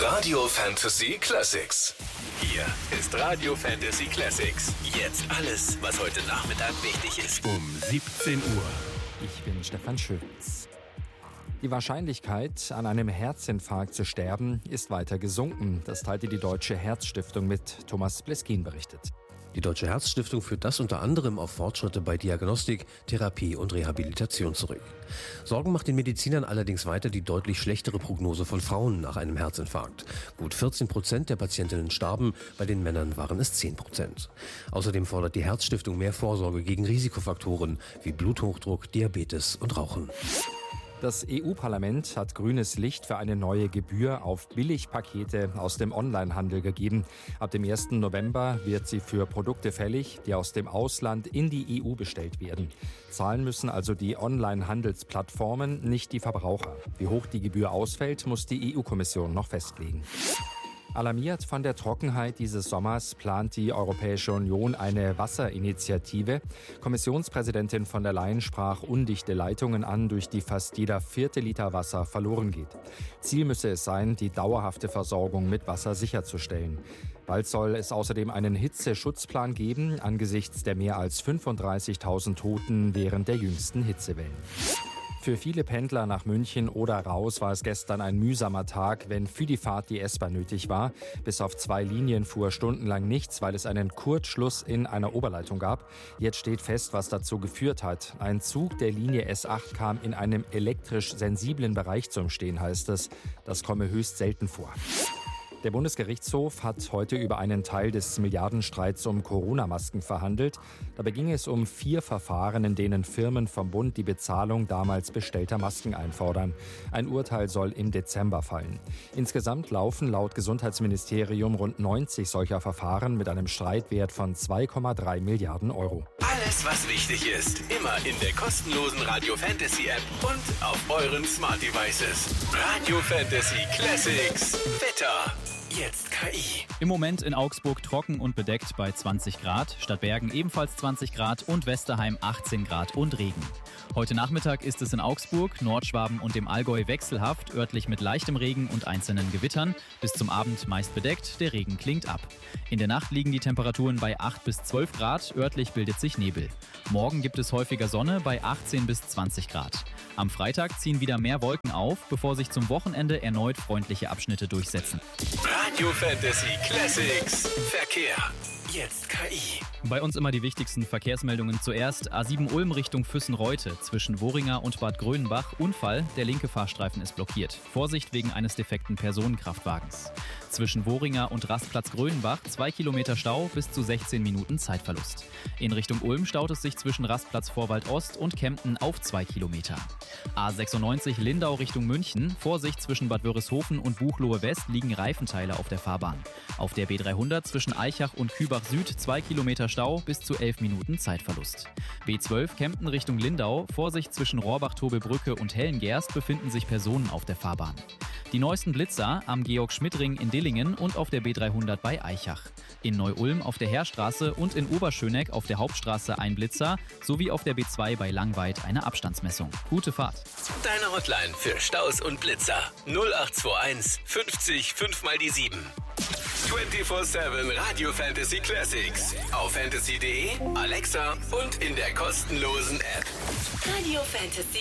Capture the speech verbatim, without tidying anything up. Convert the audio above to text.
Radio Fantasy Classics. Hier ist Radio Fantasy Classics. Jetzt alles, was heute Nachmittag wichtig ist. Um siebzehn Uhr. Ich bin Stefan Schöns. Die Wahrscheinlichkeit, an einem Herzinfarkt zu sterben, ist weiter gesunken. Das teilte die Deutsche Herzstiftung mit. Thomas Bleskin berichtet. Die Deutsche Herzstiftung führt das unter anderem auf Fortschritte bei Diagnostik, Therapie und Rehabilitation zurück. Sorgen macht den Medizinern allerdings weiter die deutlich schlechtere Prognose von Frauen nach einem Herzinfarkt. Gut vierzehn Prozent der Patientinnen starben, bei den Männern waren es zehn Prozent. Außerdem fordert die Herzstiftung mehr Vorsorge gegen Risikofaktoren wie Bluthochdruck, Diabetes und Rauchen. Das E U-Parlament hat grünes Licht für eine neue Gebühr auf Billigpakete aus dem Onlinehandel gegeben. Ab dem ersten November wird sie für Produkte fällig, die aus dem Ausland in die E U bestellt werden. Zahlen müssen also die Online-Handelsplattformen, nicht die Verbraucher. Wie hoch die Gebühr ausfällt, muss die E U-Kommission noch festlegen. Alarmiert von der Trockenheit dieses Sommers plant die Europäische Union eine Wasserinitiative. Kommissionspräsidentin von der Leyen sprach undichte Leitungen an, durch die fast jeder vierte Liter Wasser verloren geht. Ziel müsse es sein, die dauerhafte Versorgung mit Wasser sicherzustellen. Bald soll es außerdem einen Hitzeschutzplan geben, angesichts der mehr als fünfunddreißigtausend Toten während der jüngsten Hitzewellen. Für viele Pendler nach München oder raus war es gestern ein mühsamer Tag, wenn für die Fahrt die S-Bahn nötig war. Bis auf zwei Linien fuhr stundenlang nichts, weil es einen Kurzschluss in einer Oberleitung gab. Jetzt steht fest, was dazu geführt hat. Ein Zug der Linie S acht kam in einem elektrisch sensiblen Bereich zum Stehen, heißt es. Das komme höchst selten vor. Der Bundesgerichtshof hat heute über einen Teil des Milliardenstreits um Corona-Masken verhandelt. Dabei ging es um vier Verfahren, in denen Firmen vom Bund die Bezahlung damals bestellter Masken einfordern. Ein Urteil soll im Dezember fallen. Insgesamt laufen laut Gesundheitsministerium rund neunzig solcher Verfahren mit einem Streitwert von zwei Komma drei Milliarden Euro. Alles, was wichtig ist, immer in der kostenlosen Radio Fantasy App und auf euren Smart Devices. Radio Fantasy Classics. Wetter. Jetzt K I. Im Moment in Augsburg trocken und bedeckt bei zwanzig Grad, Stadtbergen ebenfalls zwanzig Grad und Westerheim achtzehn Grad und Regen. Heute Nachmittag ist es in Augsburg, Nordschwaben und dem Allgäu wechselhaft, örtlich mit leichtem Regen und einzelnen Gewittern. Bis zum Abend meist bedeckt, der Regen klingt ab. In der Nacht liegen die Temperaturen bei acht bis zwölf Grad, örtlich bildet sich Nebel. Morgen gibt es häufiger Sonne bei achtzehn bis zwanzig Grad. Am Freitag ziehen wieder mehr Wolken auf, bevor sich zum Wochenende erneut freundliche Abschnitte durchsetzen. Radio Fantasy Classics. Verkehr. Jetzt K I. Bei uns immer die wichtigsten Verkehrsmeldungen zuerst. A sieben Ulm Richtung Füssen-Reute. Zwischen Worringer und Bad Grönenbach Unfall. Der linke Fahrstreifen ist blockiert. Vorsicht wegen eines defekten Personenkraftwagens. Zwischen Worringer und Rastplatz Grönenbach zwei Kilometer Stau bis zu sechzehn Minuten Zeitverlust. In Richtung Ulm staut es sich zwischen Rastplatz Vorwald Ost und Kempten auf zwei Kilometer. A sechsundneunzig Lindau Richtung München. Vorsicht zwischen Bad Wörishofen und Buchloe West liegen Reifenteile auf der Fahrbahn. Auf der B dreihundert zwischen Eichach und Kübach Süd zwei Kilometer Stau bis zu elf Minuten Zeitverlust. B zwölf Kempten Richtung Lindau. Vorsicht zwischen Rohrbach-Tobelbrücke und Hellengerst befinden sich Personen auf der Fahrbahn. Die neuesten Blitzer am Georg-Schmidt-Ring in Dillingen und auf der B dreihundert bei Eichach. In Neu-Ulm auf der Heerstraße und in Oberschöneck auf der Hauptstraße ein Blitzer sowie auf der B zwei bei Langweid eine Abstandsmessung. Gute Fahrt. Deine Hotline für Staus und Blitzer. null acht zwei eins fünfzig fünf mal die sieben. vierundzwanzig sieben Radio Fantasy Classics. Auf fantasy punkt de, Alexa und in der kostenlosen App. Radio Fantasy